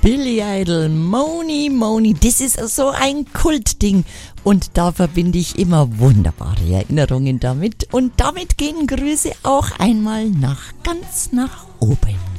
Billy Idol, Moni Moni, das ist so ein Kultding und da verbinde ich immer wunderbare Erinnerungen damit und damit gehen Grüße auch einmal ganz nach oben.